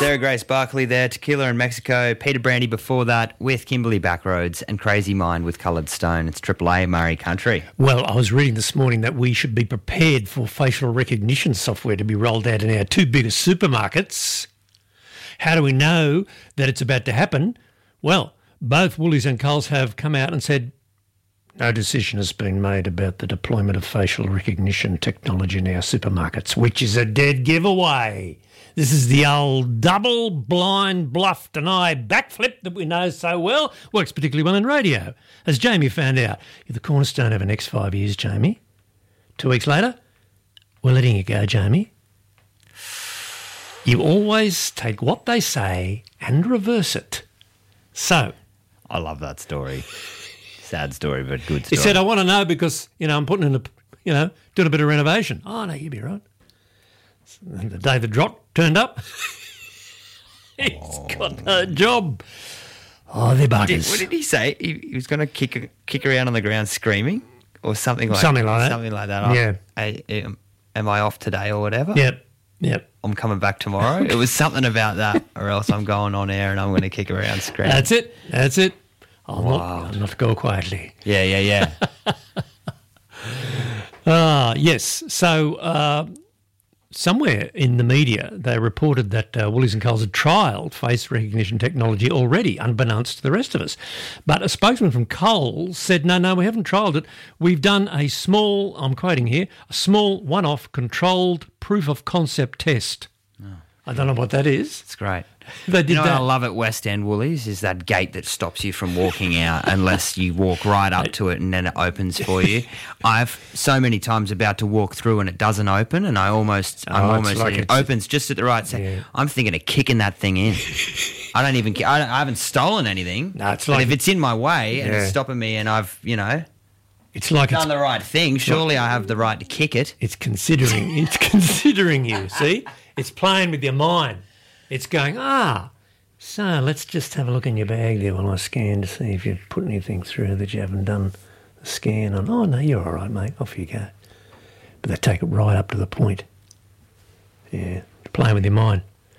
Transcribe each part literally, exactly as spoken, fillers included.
Sarah Grace Barkley there, Tequila in Mexico, Peter Brandy before that with Kimberley Backroads, and Crazy Mind with Coloured Stone. It's Triple A Murray Country. Well, I was reading this morning that we should be prepared for facial recognition software to be rolled out in our two biggest supermarkets. How do we know that it's about to happen? Well, both Woolies and Coles have come out and said no decision has been made about the deployment of facial recognition technology in our supermarkets, which is a dead giveaway. This is the old double blind bluff deny backflip that we know so well. Works particularly well in radio. As Jamie found out, you're the cornerstone of the next five years, Jamie. Two weeks later, we're letting you go, Jamie. You always take what they say and reverse it. So, I love that story. Sad story, but good he story. said, I want to know because, you know, I'm putting in a, you know, doing a bit of renovation. Oh, no, you'd be right. And the day the drop turned up, he's Oh. got no job. Oh, they're Did, buggers. what did he say? He, he was going to kick kick around on the ground screaming or something like Something like that. Something like that. Oh, Yeah. I, am, am I off today or whatever? Yep, yep. I'm coming back tomorrow. It was something about that, or else I'm going on air and I'm going to kick around screaming. That's it. That's it. I'll Wow. not, I'll not go quietly. Yeah, yeah, yeah. Ah, yes. So uh, somewhere in the media, they reported that uh, Woolies and Coles had trialled face recognition technology already, unbeknownst to the rest of us. But a spokesman from Coles said, no, no, we haven't trialled it. We've done a small, I'm quoting here, a small one-off controlled proof of concept test. Oh. I don't know what that is. It's great. They did You know that. what I love at West End Woolies is that gate that stops you from walking out unless you walk right up to it and then it opens for you. I've so many times about to walk through and it doesn't open, and I almost, I'm Oh, it's almost, like it it's- opens just at the right second. Yeah. I'm thinking of kicking that thing in. I don't even, I, don't, I haven't stolen anything. No, it's but like- if it's in my way and Yeah. it's stopping me and I've, you know, It's like done it's, the right thing, surely I have the right to kick it. it's considering, it's considering you, see? It's playing with your mind. It's going, ah, so let's just have a look in your bag there while I scan to see if you've put anything through that you haven't done the scan on. Oh, no, you're all right, mate. Off you go. But they take it right up to the point. Yeah, playing with your mind.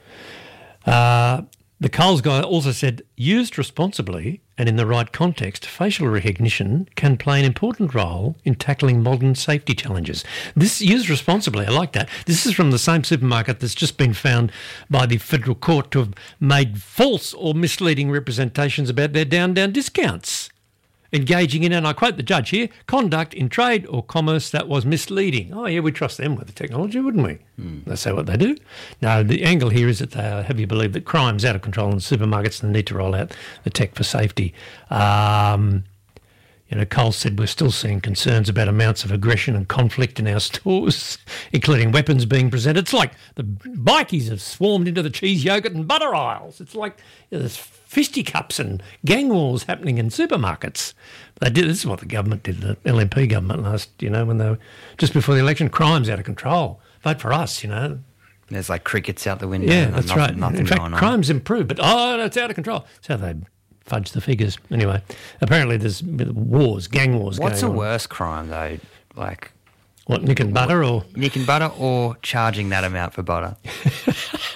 Uh, the Coles guy also said, used responsibly and in the right context, facial recognition can play an important role in tackling modern safety challenges. This used responsibly, I like that. This is from the same supermarket that's just been found by the federal court to have made false or misleading representations about their down-down discounts, engaging in, and I quote the judge here, conduct in trade or commerce that was misleading. Oh, yeah, we trust them with the technology, wouldn't we? Mm. They say what they do. No, the angle here is that they are, have you believe that crime's out of control in supermarkets and they need to roll out the tech for safety. Um, you know, Coles said we're still seeing concerns about amounts of aggression and conflict in our stores, including weapons being presented. It's like the bikies have swarmed into the cheese, yogurt and butter aisles. It's like you know, there's fisticuffs and gang wars happening in supermarkets. They did. This is what the government did, the L N P government last, you know, when they were just before the election. Crime's out of control. Vote for us, you know. There's like crickets out the window. Yeah, and that's nothing, right. Nothing In fact, going on. crime's improved, but oh, no, it's out of control. That's how they fudge the figures. Anyway, apparently there's wars, gang wars What's a going on. worse crime though? Like What, nick and butter or? nick and butter or charging that amount for butter?